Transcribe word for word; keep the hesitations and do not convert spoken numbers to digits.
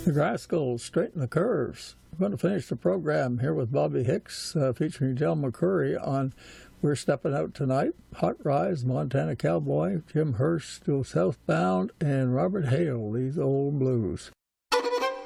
The Rascals straighten the curves. We're going to finish the program here with Bobby Hicks uh, featuring Del McCoury on We're Stepping Out Tonight, Hot Rise, Montana Cowboy, Jim Hurst, Still Southbound, and Robert Hale, These Old Blues.